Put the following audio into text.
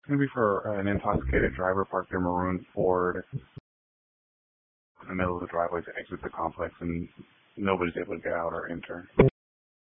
Maybe for an intoxicated driver parked their maroon Ford in the middle of the driveway to exit the complex, and nobody's able to get out or enter.